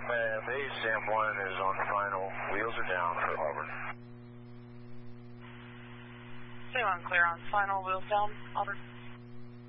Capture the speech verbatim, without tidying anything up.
uh, base, Sam one is on final. Wheels are down for Auburn. Sam one clear on final, wheels down, Auburn.